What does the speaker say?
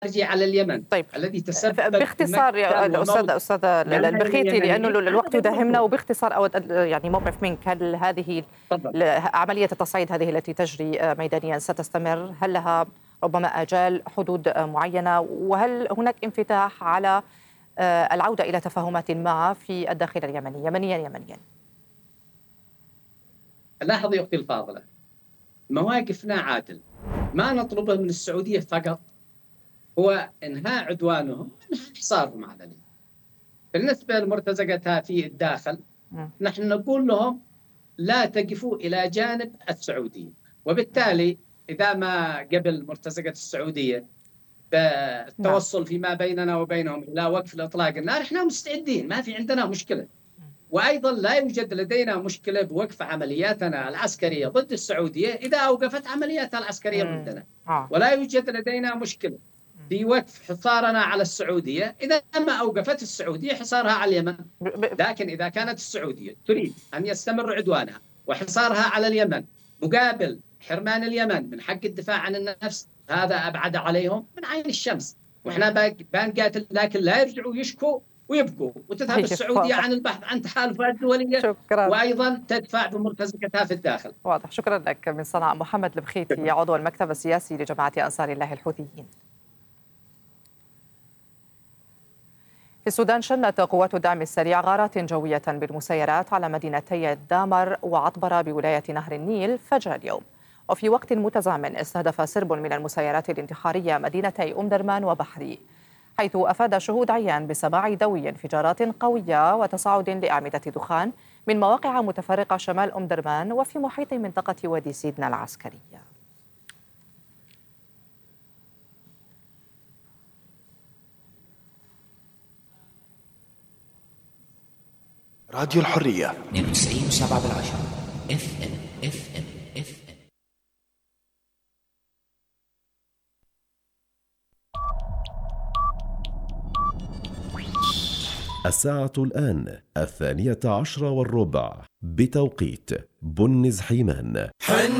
على اليمن. طيب الذي تسبب باختصار يا أستاذ البرخيتي، لأنه الوقت يداهمنا، وباختصار أود يعني موقف منك. هل هذه عملية التصعيد هذه التي تجري ميدانيا ستستمر؟ هل لها ربما آجال حدود معينة؟ وهل هناك انفتاح على العودة إلى تفاهمات ما في الداخل اليمني يمنيا؟ لاحظي أختي الفاضلة، مواقفنا عادل. ما نطلبه من السعودية فقط هو إنهاء عدوانهم وإنهاء حصارهم على اليمن. بالنسبة لمرتزقتها في الداخل، نحن نقول لهم لا تقفوا إلى جانب السعودية. وبالتالي إذا ما قبل مرتزقة السعودية بالتوصل فيما بيننا وبينهم إلى وقف الإطلاق النار، إحنا مستعدين، ما في عندنا مشكلة. وأيضا لا يوجد لدينا مشكلة بوقف عملياتنا العسكرية ضد السعودية إذا أوقفت عملياتها العسكرية ضدنا. ولا يوجد لدينا مشكلة في وقف حصارنا على السعودية إذا ما أوقفت السعودية حصارها على اليمن. لكن إذا كانت السعودية تريد أن يستمر عدوانها وحصارها على اليمن مقابل حرمان اليمن من حق الدفاع عن النفس، هذا أبعد عليهم من عين الشمس. وإحنا بنقاتل، لكن لا يرجعوا يشكوا ويبقوا وتذهب السعودية عن البحث عن تحالفات دولية. شكرا. وأيضا تدفع بمرتزقتها في الداخل. واضح. شكرا لك. من صنعاء محمد البخيتي، عضو المكتب السياسي لجماعة أنصار الله الحوثيين. في السودان، شنت قوات الدعم السريع غارات جوية بالمسيرات على مدينتي الدامر وعطبرة بولاية نهر النيل فجر اليوم. وفي وقت متزامن استهدف سرب من المسيرات الانتحارية مدينتي أم درمان وبحري، حيث أفاد شهود عيان بسماع دوي انفجارات قوية وتصاعد لأعمدة دخان من مواقع متفرقة شمال أم درمان وفي محيط منطقة وادي سيدنا العسكرية. راديو الحرية 92.7 FM. الساعة الآن 12:15 بتوقيت بنز حيمان.